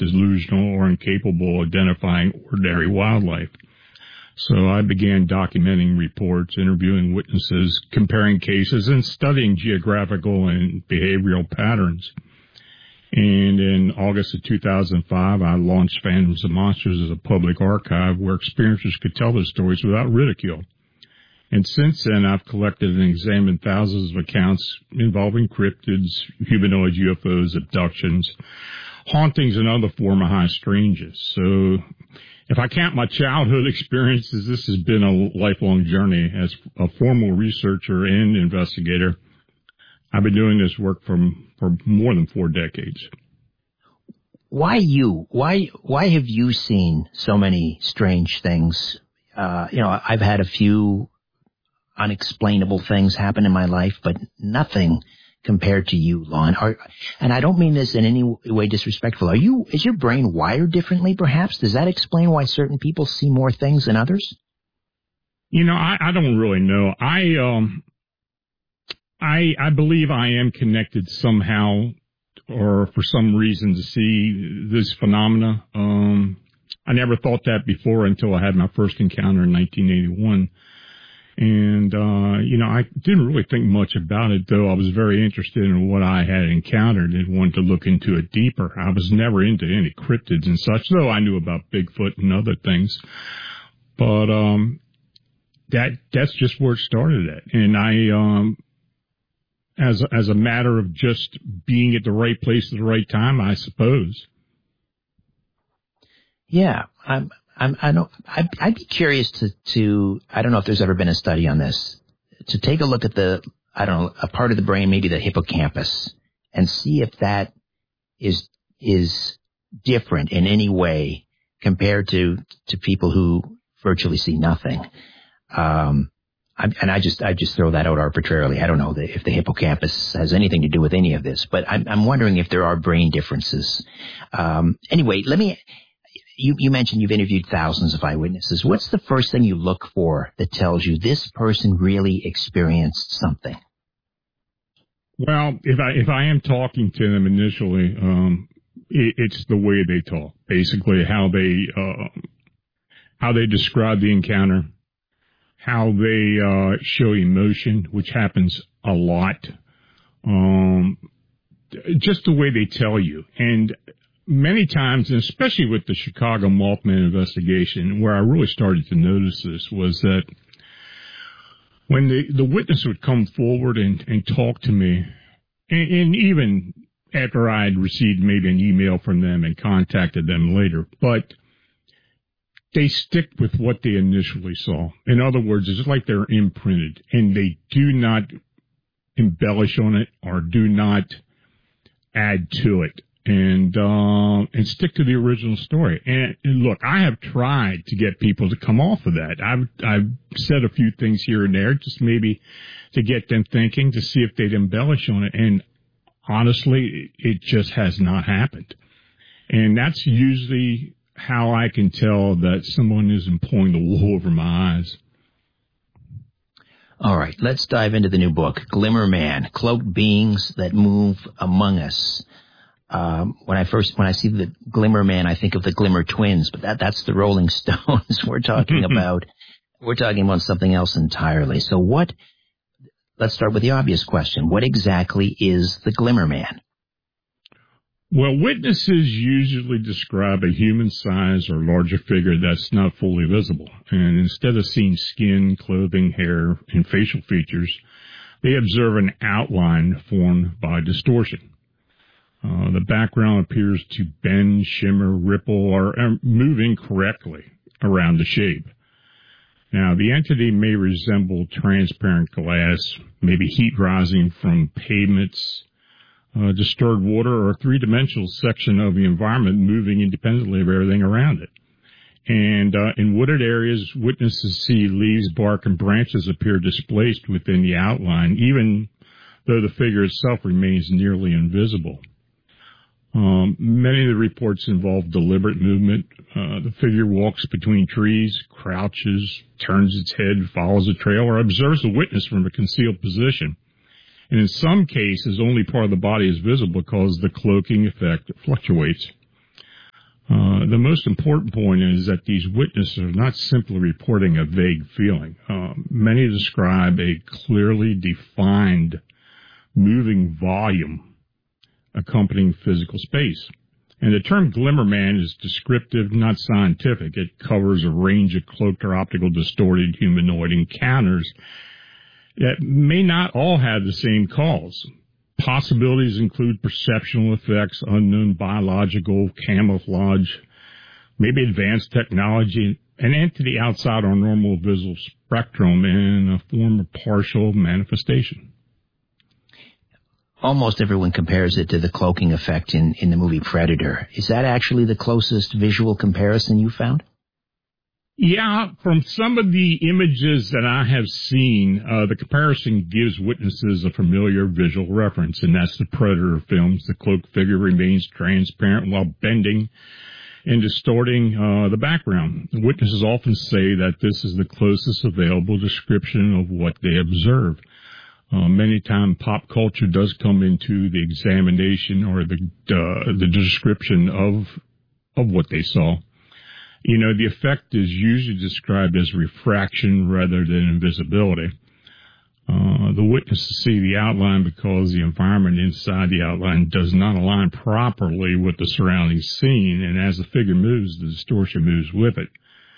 delusional, or incapable of identifying ordinary wildlife. So I began documenting reports, interviewing witnesses, comparing cases, and studying geographical and behavioral patterns. And in August of 2005, I launched Phantoms and Monsters as a public archive where experiencers could tell their stories without ridicule. And since then, I've collected and examined thousands of accounts involving cryptids, humanoid UFOs, abductions, hauntings, and other form of high strangeness. So if I count my childhood experiences, this has been a lifelong journey. As a formal researcher and investigator, I've been doing this work for more than 4 decades. Why you? Why have you seen so many strange things? I've had a few unexplainable things happen in my life, but nothing compared to you, Lon. And I don't mean this in any way disrespectful. Is your brain wired differently, perhaps? Does that explain why certain people see more things than others? I don't really know. I believe I am connected somehow or for some reason to see this phenomena. I never thought that before until I had my first encounter in 1981. And, I didn't really think much about it, though I was very interested in what I had encountered and wanted to look into it deeper. I was never into any cryptids and such, though I knew about Bigfoot and other things. But that's just where it started at. And I, as a matter of just being at the right place at the right time, I suppose. Yeah, I'd be curious to I don't know if there's ever been a study on this, to take a look at a part of the brain, maybe the hippocampus, and see if that is different in any way compared to people who virtually see nothing. I just throw that out arbitrarily. I don't know if the hippocampus has anything to do with any of this, but I'm wondering if there are brain differences. Anyway, you mentioned you've interviewed thousands of eyewitnesses. What's the first thing you look for that tells you this person really experienced something? Well, if I am talking to them initially, it's the way they talk, basically how they describe the encounter, how they show emotion, which happens a lot, just the way they tell you. And many times, and especially with the Chicago Mothman investigation, where I really started to notice this was that when the witness would come forward and talk to me, and even after I had received maybe an email from them and contacted them later, but they stick with what they initially saw. In other words, it's like they're imprinted, and they do not embellish on it or do not add to it. And stick to the original story. And look, I have tried to get people to come off of that. I've said a few things here and there, just maybe to get them thinking, to see if they'd embellish on it. And honestly, it just has not happened. And that's usually how I can tell that someone isn't pulling the wool over my eyes. All right, let's dive into the new book, Glimmer Man, Cloaked Beings That Move Among Us. When I see the Glimmer Man, I think of the Glimmer Twins, but that's the Rolling Stones. We're talking about something else entirely. So let's start with the obvious question. What exactly is the Glimmer Man? Well, witnesses usually describe a human-sized or larger figure that's not fully visible. And instead of seeing skin, clothing, hair, and facial features, they observe an outline formed by distortion. The background appears to bend, shimmer, ripple, or move incorrectly around the shape. Now, the entity may resemble transparent glass, maybe heat rising from pavements, disturbed water, or a three-dimensional section of the environment moving independently of everything around it. And in wooded areas, witnesses see leaves, bark, and branches appear displaced within the outline, even though the figure itself remains nearly invisible. Many of the reports involve deliberate movement. The figure walks between trees, crouches, turns its head, follows a trail, or observes the witness from a concealed position. And in some cases, only part of the body is visible because the cloaking effect fluctuates. The most important point is that these witnesses are not simply reporting a vague feeling. Many describe a clearly defined moving volume accompanying physical space. And the term glimmer man is descriptive, not scientific. It covers a range of cloaked or optical distorted humanoid encounters that may not all have the same cause. Possibilities include perceptual effects, unknown biological camouflage, maybe advanced technology, an entity outside our normal visual spectrum in a form of partial manifestation. Almost everyone compares it to the cloaking effect in the movie Predator. Is that actually the closest visual comparison you found? Yeah, from some of the images that I have seen, the comparison gives witnesses a familiar visual reference, and that's the Predator films. The cloaked figure remains transparent while bending and distorting the background. The witnesses often say that this is the closest available description of what they observe. Many times pop culture does come into the examination or the description of what they saw. You know, the effect is usually described as refraction rather than invisibility. The witnesses see the outline because the environment inside the outline does not align properly with the surrounding scene, and as the figure moves, the distortion moves with it.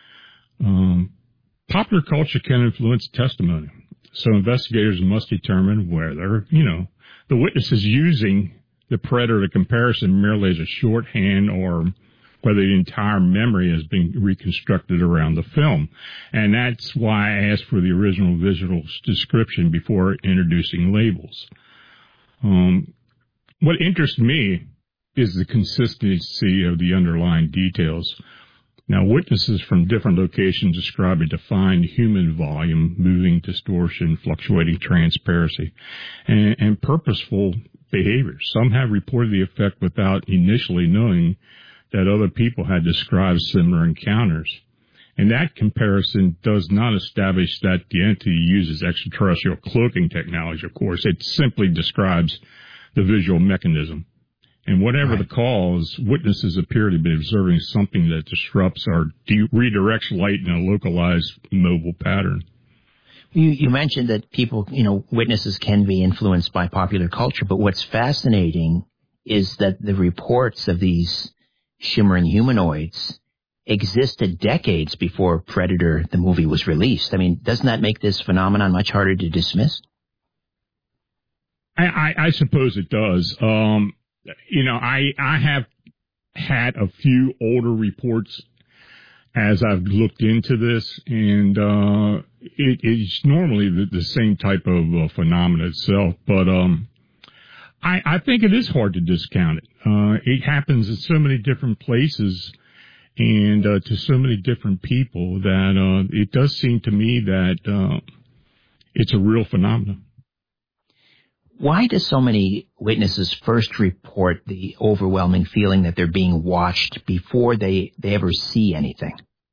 Popular culture can influence testimony, so investigators must determine whether, the witness is using the Predator comparison merely as a shorthand or whether the entire memory has been reconstructed around the film. And that's why I asked for the original visual description before introducing labels. What interests me is the consistency of the underlying details. Now, witnesses from different locations describe a defined human volume, moving distortion, fluctuating transparency, and purposeful behavior. Some have reported the effect without initially knowing that other people had described similar encounters. And that comparison does not establish that the entity uses extraterrestrial cloaking technology, of course. It simply describes the visual mechanism. And whatever the cause, witnesses appear to be observing something that disrupts or redirects light in a localized mobile pattern. You mentioned that people, witnesses can be influenced by popular culture, but what's fascinating is that the reports of these shimmering humanoids existed decades before Predator, the movie, was released. I mean, doesn't that make this phenomenon much harder to dismiss? I suppose it does. I have had a few older reports as I've looked into this, and it's normally the same type of phenomena itself, but I think it is hard to discount it. It happens in so many different places and to so many different people that it does seem to me that it's a real phenomenon. Why do so many witnesses first report the overwhelming feeling that they're being watched before they ever see anything?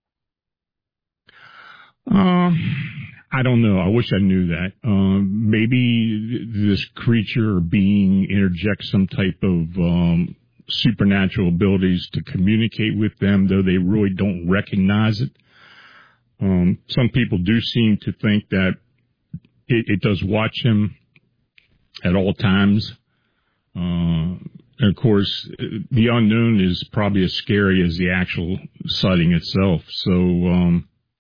I don't know. I wish I knew that. Maybe this creature or being interjects some type of supernatural abilities to communicate with them, though they really don't recognize it. Some people do seem to think that it does watch him at all times. And of course, the unknown is probably as scary as the actual sighting itself. So,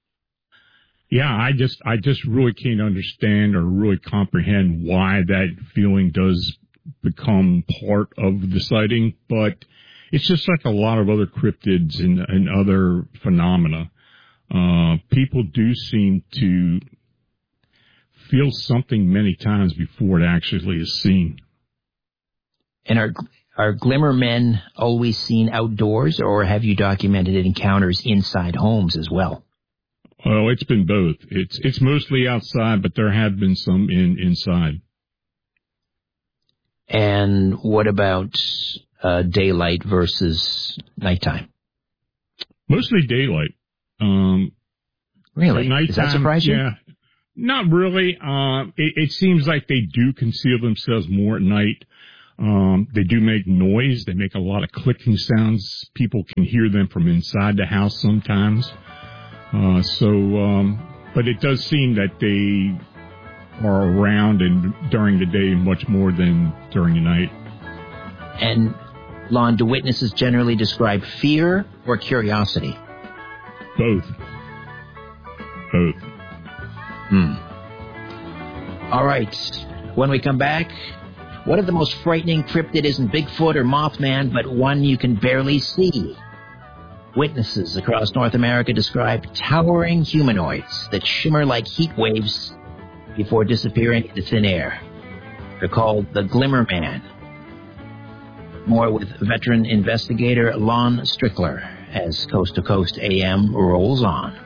I just really can't understand or really comprehend why that feeling does become part of the sighting. But it's just like a lot of other cryptids and other phenomena. People do seem to feel something many times before it actually is seen. And are glimmer men always seen outdoors, or have you documented encounters inside homes as well? Well, it's been both. It's mostly outside, but there have been some inside. And what about daylight versus nighttime? Mostly daylight. Really? Nighttime, does that surprise you? Yeah. Not really. It seems like they do conceal themselves more at night. They do make noise. They make a lot of clicking sounds. People can hear them from inside the house sometimes. But it does seem that they are around and during the day much more than during the night. And, Lon, do witnesses generally describe fear or curiosity? Both. All right. When we come back, what if the most frightening cryptid isn't Bigfoot or Mothman, but one you can barely see? Witnesses across North America describe towering humanoids that shimmer like heat waves before disappearing into thin air. They're called the Glimmer Man. More with veteran investigator Lon Strickler as Coast to Coast AM rolls on.